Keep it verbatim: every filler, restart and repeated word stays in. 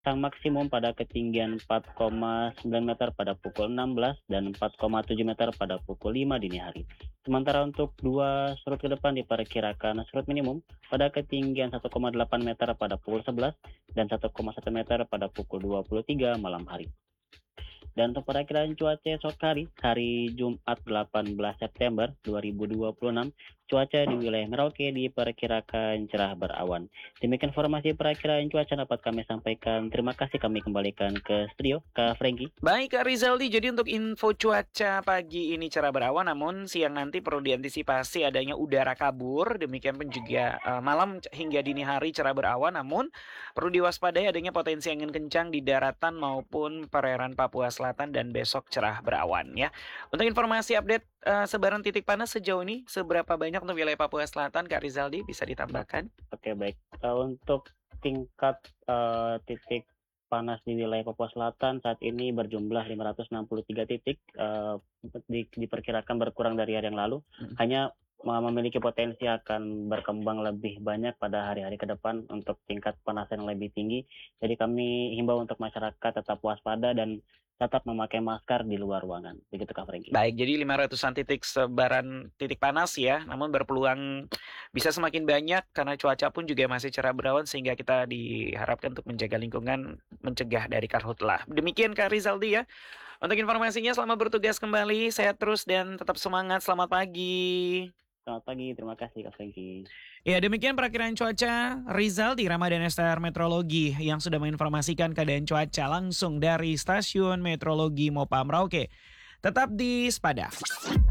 bintang maksimum pada ketinggian empat koma sembilan meter pada pukul enam belas dan empat koma tujuh meter pada pukul lima dini hari. Sementara untuk dua surut ke depan diperkirakan surut minimum pada ketinggian satu koma delapan meter pada pukul sebelas dan satu koma satu meter pada pukul dua puluh tiga malam hari. Dan untuk perakiraan cuaca esok hari, hari Jumat delapan belas September dua ribu dua puluh enam, cuaca di wilayah Merauke diperkirakan cerah berawan. Demikian informasi perakiraan cuaca dapat kami sampaikan. Terima kasih, kami kembalikan ke studio, Kak Franky. Baik Kak Rizaldi, jadi untuk info cuaca pagi ini cerah berawan, namun siang nanti perlu diantisipasi adanya udara kabur. Demikian pun juga uh, malam hingga dini hari cerah berawan, namun perlu diwaspadai adanya potensi angin kencang di daratan maupun perairan Papua Selatan dan besok cerah berawan ya. Untuk informasi update uh, sebaran titik panas sejauh ini, seberapa banyak untuk wilayah Papua Selatan, Kak Rizaldi bisa ditambahkan? Oke, baik. Uh, untuk tingkat uh, titik panas di wilayah Papua Selatan saat ini berjumlah lima ratus enam puluh tiga titik, uh, di, diperkirakan berkurang dari hari yang lalu. Hmm. Hanya memiliki potensi akan berkembang lebih banyak pada hari-hari ke depan untuk tingkat panas yang lebih tinggi. Jadi kami himbau untuk masyarakat tetap waspada dan tetap memakai masker di luar ruangan. Begitu Kak Franky. Baik, jadi lima ratusan titik sebaran titik panas ya, namun berpeluang bisa semakin banyak karena cuaca pun juga masih cerah berawan sehingga kita diharapkan untuk menjaga lingkungan, mencegah dari karhutlah. Demikian Kak Rizaldi ya. Untuk informasinya selamat bertugas kembali, sehat terus dan tetap semangat. Selamat pagi. Selamat pagi, terima kasih Kak Franky. Ya, demikian perakiraan cuaca Rizaldi Ramadan S T R Meteorologi yang sudah menginformasikan keadaan cuaca langsung dari Stasiun Meteorologi Mopa Merauke. Tetap di Spada.